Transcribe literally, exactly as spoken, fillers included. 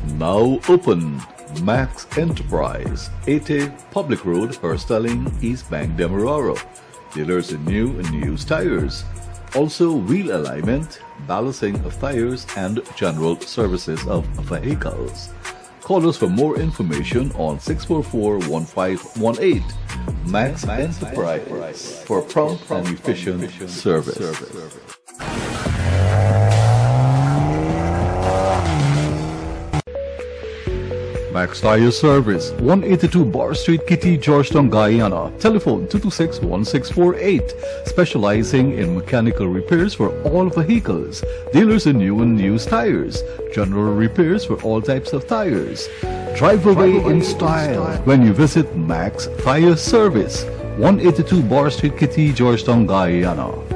Now open. Max Enterprise, eighty Public Road, Herstelling, East Bank, Demerara. Dealers in new and used tires. Also wheel alignment, balancing of tires, and general services of vehicles. Call us for more information on six four four, one five one eight. Max Enterprise for prompt and efficient service. Max Tire Service, one eighty-two Bar Street, Kitty, Georgetown, Guyana. Telephone two two six, one six four eight. Specializing in mechanical repairs for all vehicles. Dealers in new and used tires. General repairs for all types of tires. Drive away in style when you visit Max Tire Service, one eighty-two Bar Street, Kitty, Georgetown, Guyana.